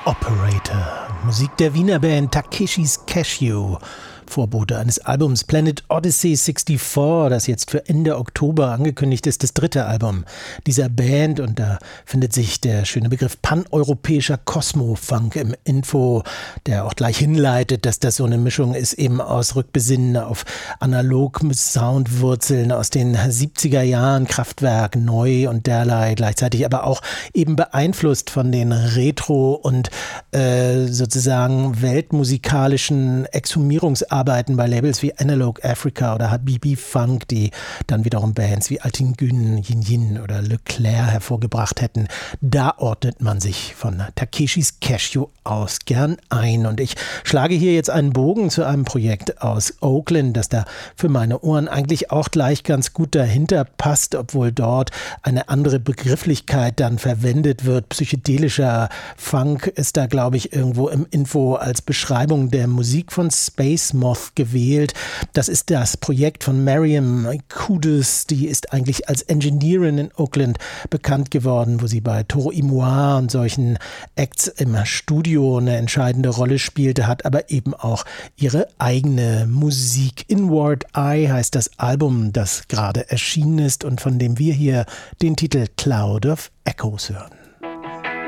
Operator. Musik der Wiener Band Takeshis Cashew. Vorbote eines Albums Planet Odyssey 64, das jetzt für Ende Oktober angekündigt ist, das dritte Album dieser Band. Und da findet sich der schöne Begriff paneuropäischer Kosmo-Funk im Info, der auch gleich hinleitet, dass das so eine Mischung ist, eben aus Rückbesinnen auf Analog-Soundwurzeln aus den 70er Jahren, Kraftwerk, neu und derlei, gleichzeitig aber auch eben beeinflusst von den Retro- und sozusagen weltmusikalischen Exhumierungsarbeiten bei Labels wie Analog Africa oder Habibi Funk, die dann wiederum Bands wie Altingün, Yin Yin oder Leclerc hervorgebracht hätten. Da ordnet man sich von Takeshis Cashew aus gern ein. Und ich schlage hier jetzt einen Bogen zu einem Projekt aus Oakland, das da für meine Ohren eigentlich auch gleich ganz gut dahinter passt, obwohl dort eine andere Begrifflichkeit dann verwendet wird. Psychedelischer Funk ist da, glaube ich, irgendwo im Info als Beschreibung der Musik von Space Moth gewählt. Das ist das Projekt von Mariam Kudus, die ist eigentlich als Engineerin in Oakland bekannt geworden, wo sie bei Toro y Moi und solchen Acts im Studio eine entscheidende Rolle spielte, hat aber eben auch ihre eigene Musik. Inward Eye heißt das Album, das gerade erschienen ist und von dem wir hier den Titel Cloud of Echoes hören.